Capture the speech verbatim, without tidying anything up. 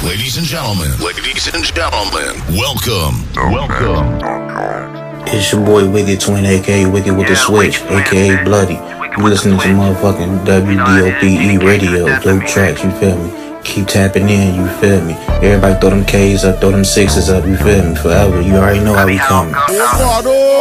Ladies and gentlemen, ladies and gentlemen, welcome, welcome. It's your boy Wicked Twin, aka Wicked with the Switch, aka Bloody. You listening to motherfucking W D O P E radio, dope tracks, you feel me? Keep tapping in, you feel me? Everybody throw them K's up, throw them sixes up, you feel me? Forever, you already know how we coming.